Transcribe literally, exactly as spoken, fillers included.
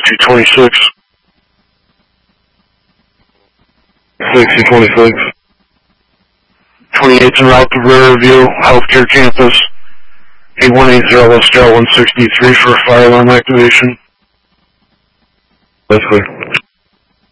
two twenty-six. sixty twenty-six. twenty-eight's en route to Riverview Healthcare Campus. eight one eight zero, West Star one sixty-three for a fire alarm activation. That's clear.